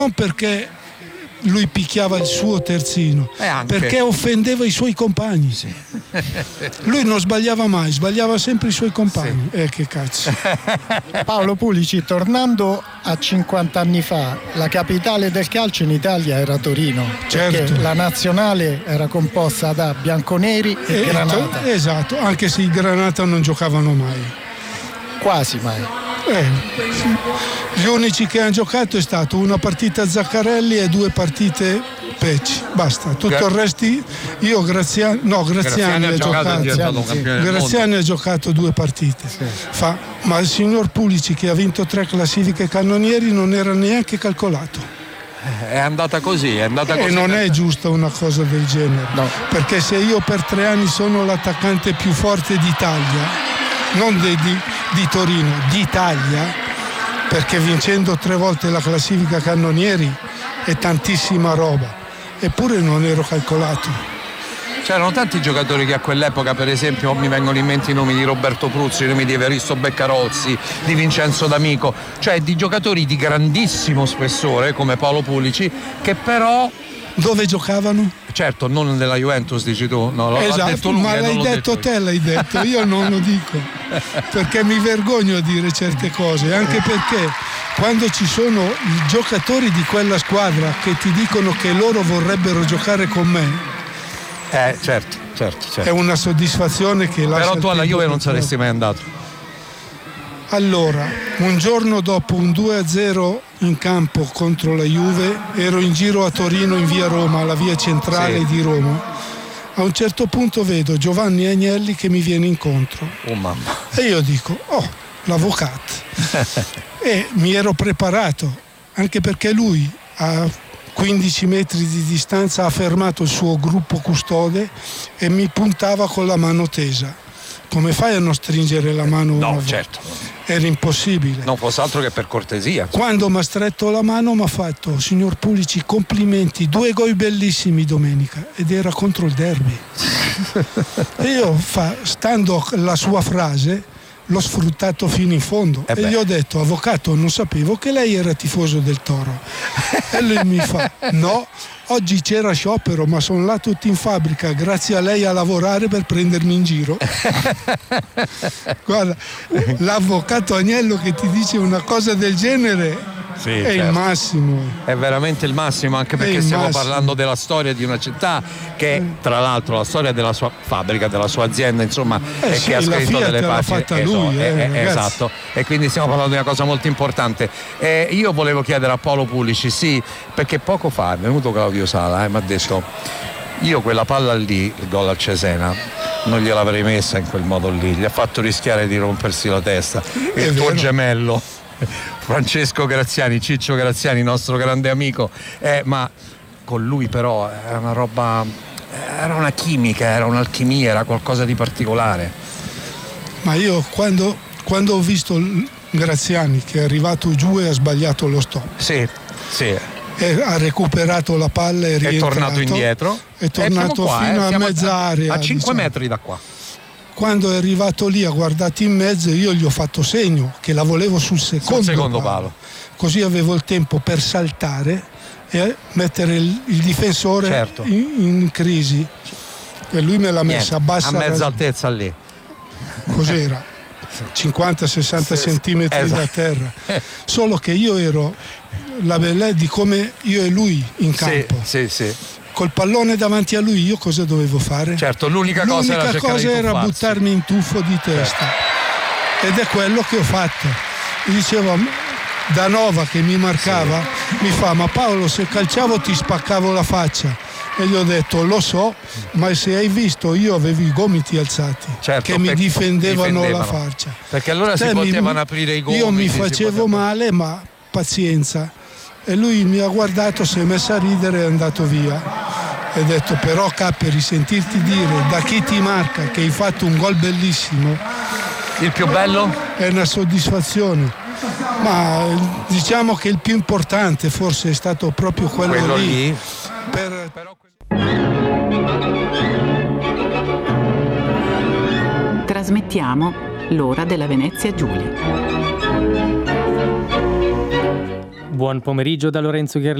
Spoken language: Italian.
non perché lui picchiava il suo terzino, perché offendeva i suoi compagni. Sì. Lui non sbagliava mai, sbagliava sempre i suoi compagni. Sì. Che cazzo. Paolo Pulici, tornando a 50 anni fa, la capitale del calcio in Italia era Torino. Certo. Perché la nazionale era composta da bianconeri e Granata. Esatto, anche se i Granata non giocavano mai. Quasi mai. Gli unici che hanno giocato è stato una partita Zaccarelli e 2 partite Pecci, basta. Tutto il resto io Graziani ha giocato. Graziani ha giocato 2 partite. Sì. Ma il signor Pulici, che ha vinto 3 classifiche cannonieri, non era neanche calcolato. È andata così. E non è giusta una cosa del genere. No. Perché se io per 3 anni sono l'attaccante più forte d'Italia, non di Torino, d'Italia, perché vincendo 3 volte la classifica cannonieri è tantissima roba, eppure non ero calcolato. C'erano tanti giocatori che a quell'epoca, per esempio, mi vengono in mente i nomi di Roberto Pruzzi, i nomi di Evaristo Beccarozzi, di Vincenzo D'Amico, cioè di giocatori di grandissimo spessore come Paolo Pulici, che però... Dove giocavano? Certo, non nella Juventus, dici tu. No, esatto, detto lui, ma l'hai detto te, l'hai detto, io non lo dico, perché mi vergogno a dire certe cose, anche perché quando ci sono i giocatori di quella squadra che ti dicono che loro vorrebbero giocare con me, certo. È una soddisfazione che lascia. Però tu alla Juve non saresti mai andato. Allora, un giorno dopo un 2-0 in campo contro la Juve, ero in giro a Torino in via Roma, la via centrale di Roma. A un certo punto vedo Giovanni Agnelli che mi viene incontro. Oh mamma. E io dico, l'avvocato. E mi ero preparato, anche perché lui a 15 metri di distanza ha fermato il suo gruppo custode e mi puntava con la mano tesa. Come fai a non stringere la mano? No, certo. Era impossibile. Non fosse altro che per cortesia. Quando mi ha stretto la mano mi ha fatto: signor Pulici, complimenti, 2 gol bellissimi domenica, ed era contro il derby. E io, stando alla sua frase, l'ho sfruttato fino in fondo e gli ho detto: avvocato, non sapevo che lei era tifoso del Toro. E lui mi fa: no, oggi c'era sciopero, ma sono là tutti in fabbrica, grazie a lei a lavorare per prendermi in giro. Guarda, l'avvocato Agnello che ti dice una cosa del genere è il massimo. È veramente il massimo, anche perché stiamo parlando della storia di una città che, tra l'altro, la storia della sua fabbrica, della sua azienda, insomma, che ha scritto delle pagine. Fatta lui, esatto. E quindi stiamo parlando di una cosa molto importante. Io volevo chiedere a Paolo Pulici, perché poco fa è venuto Claudio Sala e mi ha detto: io quella palla lì, il gol al Cesena, non gliel'avrei messa in quel modo lì, gli ha fatto rischiare di rompersi la testa. E il tuo gemello Francesco Graziani, Ciccio Graziani, nostro grande amico, ma con lui però era una roba, era una chimica, era un'alchimia, era qualcosa di particolare. Ma io quando ho visto Graziani che è arrivato giù e ha sbagliato lo stop, ha recuperato la palla e è tornato indietro, è tornato fino a mezz'area, a 5 metri da qua. Quando è arrivato lì, ha guardato in mezzo, io gli ho fatto segno che la volevo sul secondo palo. Così avevo il tempo per saltare e mettere il difensore in crisi. E lui me l'ha messa a bassa, a mezza altezza lì. Cos'era? 50-60 centimetri da terra. Solo che io ero la bellezza di come io e lui in campo. Col pallone davanti a lui io cosa dovevo fare? Certo, l'unica cosa era buttarmi in tuffo di testa. Ed è quello che ho fatto. Mi diceva Danova, che mi marcava, mi fa: ma Paolo, se calciavo ti spaccavo la faccia. E gli ho detto: lo so, ma se hai visto, io avevo i gomiti alzati, che mi difendevano la faccia. Perché allora si potevano aprire i gomiti. Io mi facevo male, ma pazienza. E lui mi ha guardato, si è messo a ridere e è andato via. E ho detto: però Capperi, sentirti dire da chi ti marca che hai fatto un gol bellissimo, il più bello? È una soddisfazione. Ma diciamo che il più importante forse è stato proprio quello lì. Trasmettiamo l'ora della Venezia Giulia. Buon pomeriggio da Lorenzo Gherlini.